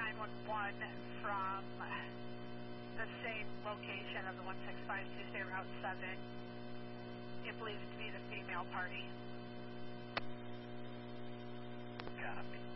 911 from the same location of the 165 Tuesday Route 7. It believes to be the female party. Copy.